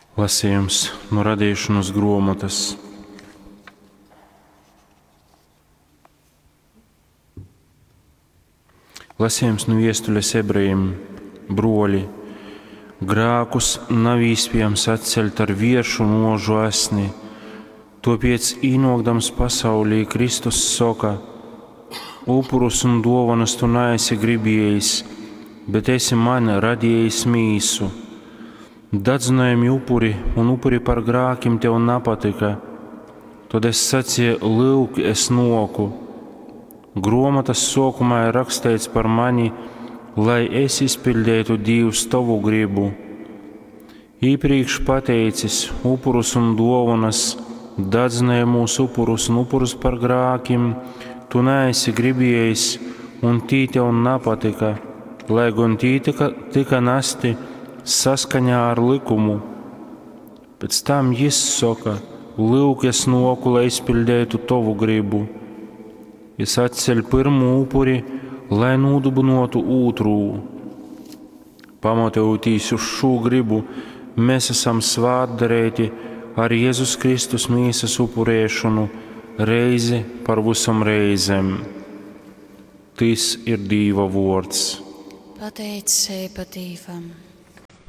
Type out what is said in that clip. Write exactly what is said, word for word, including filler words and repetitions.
Lasījums no radīšanas grāmatas. Lasījums no vēstules ebrejiem. Broļi, grēkus nav iespējams atcelt ar vieršu mūžu asni, tāpēc ienākdams pasaulī Kristus saka: upurus un dāvanas tu neesi gribējis, bet esi man radījis mīsu. Dadzinājumi upuri un upuri par grēkiem tev nepatika. Tad es sacīju: lūk, es nāku. Grāmatas sākumā ir rakstīts par mani, lai es izpildītu Dievs tavu gribu. Iepriekš pateicis: upurus un dāvanas, dadzinājumus upurus un upurus par grēkiem tu neesi gribējis, un tī tev nepatika, lai gan tī tika, tika nesti saskaņā ar likumu. Pēc tam Jis saka: lūk, es nāku, lai izpildītu tavu gribu. Es atceļ pirmo upuri, lai nodibinātu otru. Pamatojoties uz šo gribu, mēs esam svētdarēti ar Jēzus Kristus mīsas upurēšanu reizi par visam reizēm. Tas ir Dieva vārds. Pateicība Dievam.